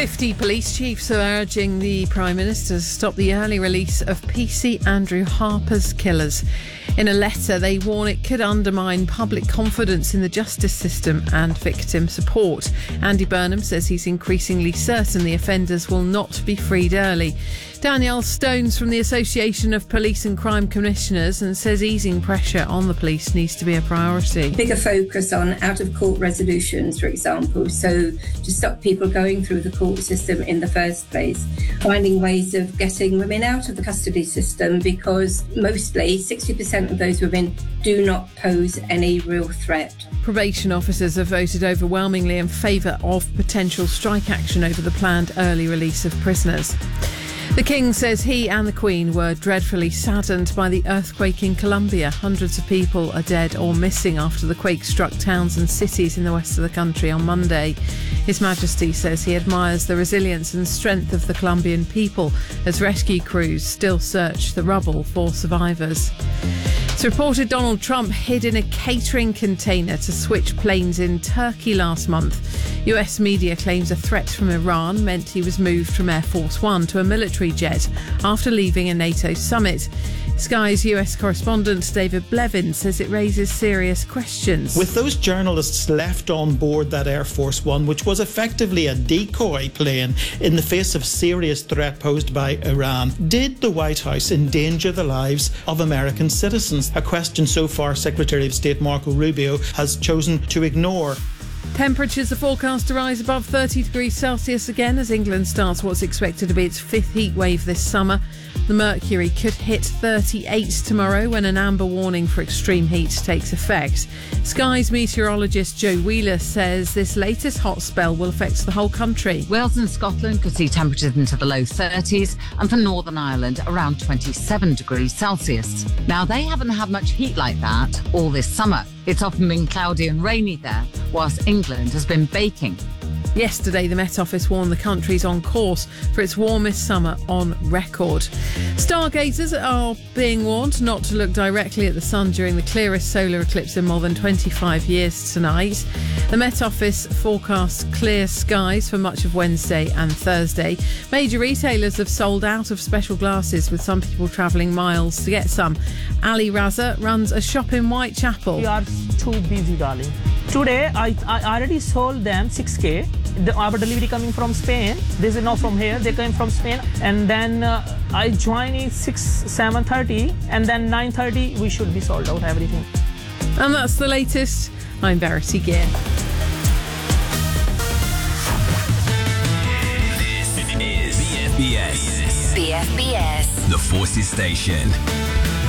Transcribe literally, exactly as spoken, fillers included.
fifty police chiefs are urging the Prime Minister to stop the early release of P C Andrew Harper's killers. In a letter, they warn it could undermine public confidence in the justice system and victim support. Andy Burnham says he's increasingly certain the offenders will not be freed early. Danielle Stones from the Association of Police and Crime Commissioners and says easing pressure on the police needs to be a priority. Bigger focus on out-of-court resolutions, for example, so to stop people going through the court system in the first place. Finding ways of getting women out of the custody system, because mostly sixty percent of those women do not pose any real threat. Probation officers have voted overwhelmingly in favour of potential strike action over the planned early release of prisoners. The King says he and the Queen were dreadfully saddened by the earthquake in Colombia. Hundreds of people are dead or missing after the quake struck towns and cities in the west of the country on Monday. His Majesty says he admires the resilience and strength of the Colombian people as rescue crews still search the rubble for survivors. It's reported Donald Trump hid in a catering container to switch planes in Turkey last month. U S media claims a threat from Iran meant he was moved from Air Force One to a military jet after leaving a NATO summit. Sky's U S correspondent David Blevin says it raises serious questions. With those journalists left on board that Air Force One, which was effectively a decoy plane in the face of serious threat posed by Iran, did the White House endanger the lives of American citizens? A question so far Secretary of State Marco Rubio has chosen to ignore. Temperatures are forecast to rise above thirty degrees Celsius again as England starts what's expected to be its fifth heat wave this summer. The mercury could hit thirty-eight tomorrow when an amber warning for extreme heat takes effect. Sky's meteorologist Joe Wheeler says this latest hot spell will affect the whole country. Wales and Scotland could see temperatures into the low thirties, and for Northern Ireland around twenty-seven degrees Celsius. Now, they haven't had much heat like that all this summer. It's often been cloudy and rainy there, whilst England has been baking. Yesterday, the Met Office warned the country's on course for its warmest summer on record. Stargazers are being warned not to look directly at the sun during the clearest solar eclipse in more than twenty-five years tonight. The Met Office forecasts clear skies for much of Wednesday and Thursday. Major retailers have sold out of special glasses, with some people travelling miles to get some. Ali Raza runs a shop in Whitechapel. We are too busy, darling. Today, I, I already sold them six K. The, our delivery coming from Spain. This is not from here. They came from Spain. And then uh, I join at six, seven thirty. And then nine thirty, we should be sold out everything. And that's the latest. I'm Verity Gear. This is B F B S. B F B S. The Forces Station.